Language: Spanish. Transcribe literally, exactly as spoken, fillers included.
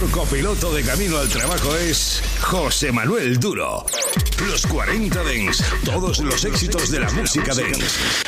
mejor copiloto de camino al trabajo es José Manuel Duro. Los cuarenta Dance, todos los éxitos de la música dance.